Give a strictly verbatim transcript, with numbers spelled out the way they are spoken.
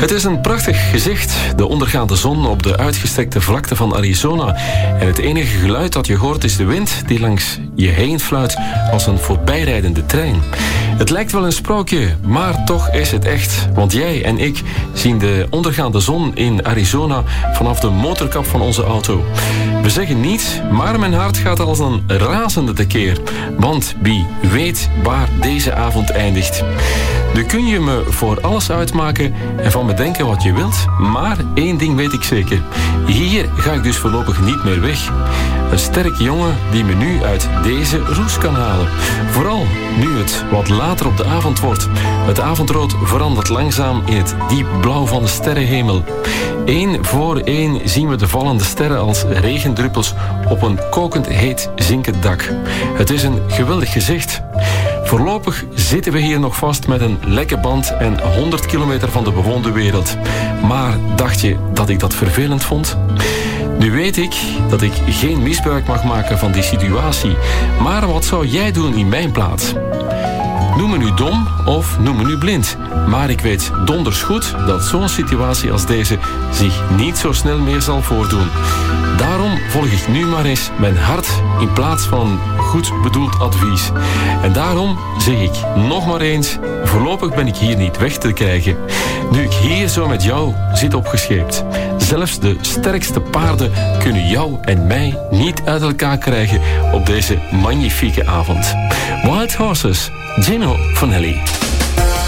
Het is een prachtig gezicht, de ondergaande zon op de uitgestrekte vlakte van Arizona. En het enige geluid dat je hoort is de wind die langs je heen fluit als een voorbijrijdende trein. Het lijkt wel een sprookje, maar toch is het echt. Want jij en ik zien de ondergaande zon in Arizona vanaf de motorkap van onze auto. We zeggen niets, maar mijn hart gaat als een razende tekeer. Want wie weet waar deze avond eindigt. Nu kun je me voor alles uitmaken en van me denken wat je wilt, maar één ding weet ik zeker. Hier ga ik dus voorlopig niet meer weg. Een sterke jongen die me nu uit deze roes kan halen. Vooral nu het wat later op de avond wordt. Het avondrood verandert langzaam in het diep blauw van de sterrenhemel. Eén voor één zien we de vallende sterren als regendruppels op een kokend heet zinkend dak. Het is een geweldig gezicht. Voorlopig zitten we hier nog vast met een lekke band en honderd kilometer van de bewoonde wereld. Maar dacht je dat ik dat vervelend vond? Nu weet ik dat ik geen misbruik mag maken van die situatie. Maar wat zou jij doen in mijn plaats? Noem me nu dom of noem me nu blind. Maar ik weet donders goed dat zo'n situatie als deze zich niet zo snel meer zal voordoen. Daarom volg ik nu maar eens mijn hart in plaats van goed bedoeld advies. En daarom zeg ik nog maar eens, voorlopig ben ik hier niet weg te krijgen. Nu ik hier zo met jou zit opgescheept. Zelfs de sterkste paarden kunnen jou en mij niet uit elkaar krijgen op deze magnifieke avond. Wild Horses, Gino Vanelli.